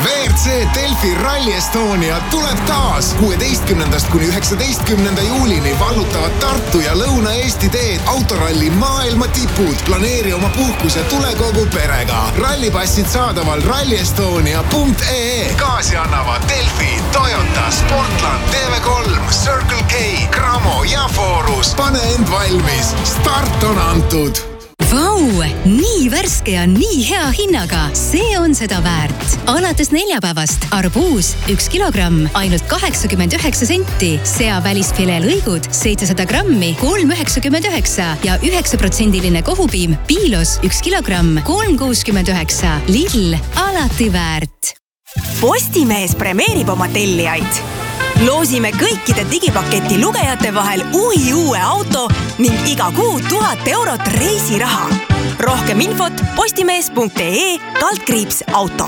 WRC Delfi Rally Estonia tuleb taas 16. kuni 19. juulini vallutavad Tartu ja Lõuna-Eesti teed autoralli maailma tipud. Planeeri oma puhkus ja tule kogu perega. Rallipassid saadaval rallyestonia.ee. Kaasi annavad Delfi, Toyota, Sportland, TV3, Circle K, Cramo ja Forus. Pane end valmis. Start on antud. Vau, nii värske ja nii hea hinnaga. See on seda väärt. Alates neljapäevast arbuus 1 kilogramm ainult 89 senti. Sea välisfilee lõigud 700 grammi 3,99 ja 9% kohupiim Piilos 1 kilogramm 3,69. Lidl, alati väärt. Postimees premeerib oma tellijaid. Loosime kõikide digipaketi lugejate vahel uue auto ning iga kuu 1000 eurot reisiraha. Rohkem infot postimees.ee/auto.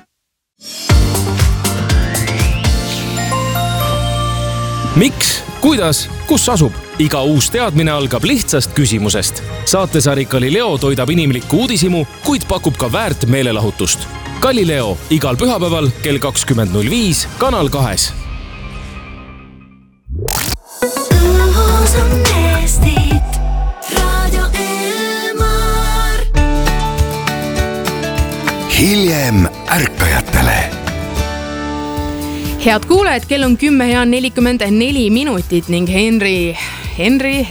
Miks, kuidas, kus asub? Iga uus teadmine algab lihtsast küsimusest. Saatesari Galileo toidab inimlikku uudisimu, kuid pakub ka väärt meelelahutust. Galileo igal pühapäeval kell 20.05 Kanal 2. Hiljem ärkajatele. Head kuulajad, kell on 10:44 ning Henry.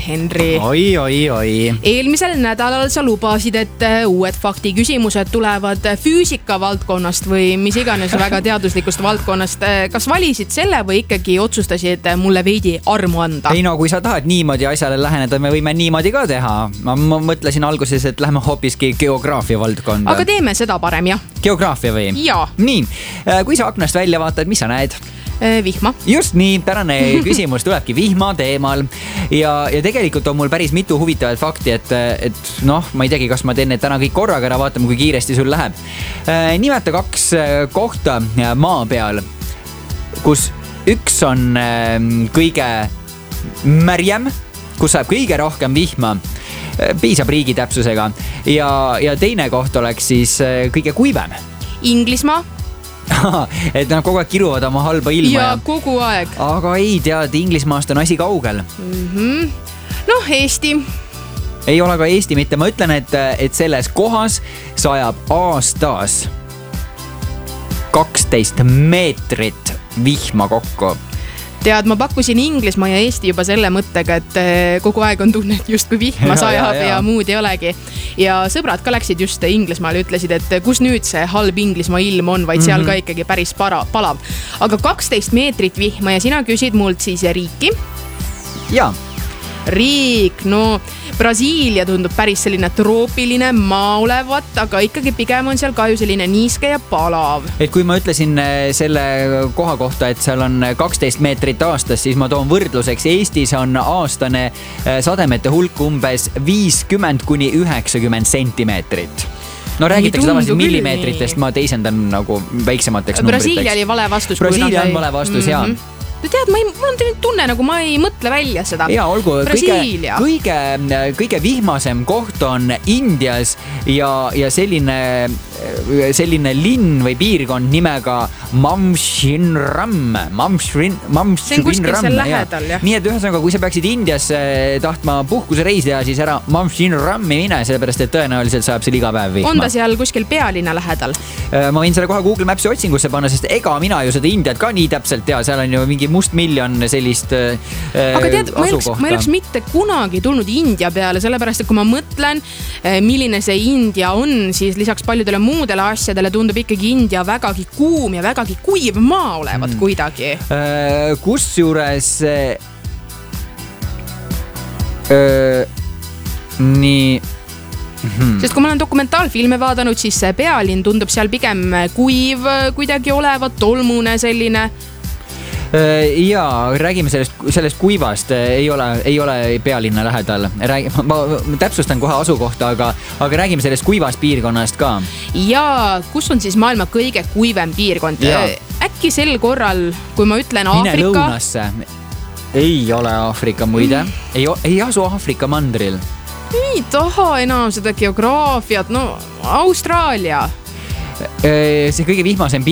Oi. Eelmisel nädalal sa lubasid, et uued faktiküsimused tulevad füüsika valdkonnast või mis iganes väga teaduslikust valdkonnast. Kas valisid selle või ikkagi otsustasid mulle veidi armu anda? Ei no, kui sa tahad niimoodi asjale läheneda, me võime niimoodi ka teha. Ma mõtlesin alguses, et lähme hoopiski geograafia valdkonda. Aga teeme seda parem, jah. Geograafia või? Jaa. Nii, kui sa aknast välja vaatad, mis sa näed? Vihma. Just nii, tänane küsimus tulebki vihma teemal ja tegelikult on mul päris mitu huvitavat fakti, et noh, ma ei teagi, kas ma teen need täna kõik korraga ära, vaatame, kui kiiresti sul läheb. Nimeta 2 kohta maa peal, kus üks on kõige märjem, kus saab kõige rohkem vihma, piisab riigi täpsusega ja teine koht oleks siis kõige kuivem. Inglismaa. Et nad kogu aeg kiruvad oma halba ilma. Ja kogu aeg. Aga ei tead, Inglismaast on asi kaugel. Noh, Eesti. Ei ole ka Eesti mitte. Ma ütlen, et selles kohas sajab aastas 12 meetrit vihma kokku. Tead, ma pakkusin Inglismaa ja Eesti juba selle mõttega, et kogu aeg on tunne, et just kui vihma sajab ja muud ei olegi. Ja sõbrad ka läksid just Inglismaale, ütlesid, et kus nüüd see halb Inglismaa ilm on, vaid seal ka ikkagi päris palav. Aga 12 meetrit vihma ja sina küsid mult siis riiki? Jaa. Riik, no Brasiilia tundub päris selline troopiline maa olevat, aga ikkagi pigem on seal ka ju selline niiske ja palav. Et kui ma ütlesin selle koha kohta, et seal on 12 meetrit aastas, siis ma toon võrdluseks. Eestis on aastane sademete hulk umbes 50 kuni 90 sentimeetrit. No räägitakse tavaliselt millimeetritest, ma teisendan nagu väiksemateks numbriteks. Brasiilia oli vale vastus. Brasiilia on vale vastus, jaa. Tead, mul on tunne, nagu ma ei mõtle välja seda. Jaa, olgu, Brasiilia. Kõige vihmasem koht on Indias ja selline linn või piirkond nimega Mamshinram. See on kuskil seal lähedal, jah. Nii et ühesõnaga, kui sa peaksid Indias tahtma puhkuse reisi teha, siis ära Mamshinrami mine, sellepärast et tõenäoliselt saab seal iga päev vihma. On ta seal kuskil pealinna lähedal? Ma võin selle kohe Google Mapsi otsingusse panna, sest ega mina ju seda Indiat ka nii täpselt tea, seal on ju mingi must miljon sellist aga tead, ma ei oleks mitte kunagi tulnud India peale, sellepärast et kui ma mõtlen, milline see India on, siis lisaks paljudele muudele asjadele tundub ikkagi India vägagi kuum ja vägagi kuiv maa olevat kuidagi. Kus juures nii Sest kui ma olen dokumentaalfilme vaadanud, siis see pealinn tundub seal pigem kuiv kuidagi olevat, tolmune selline. Jaa, räägime sellest kuivast, ei ole pealinna lähedal. Ma täpsustan kohe asukohta, aga räägime sellest kuivast piirkonnast ka. Jaa, kus on siis maailma kõige kuivem piirkond? Äkki sel korral, kui ma ütlen Aafrika... Mine lõunasse. Ei ole Aafrika muide. Ei asu Aafrika mandril. Ei taha enam seda geograafiat. No, Austraalia. See kõige vihmasem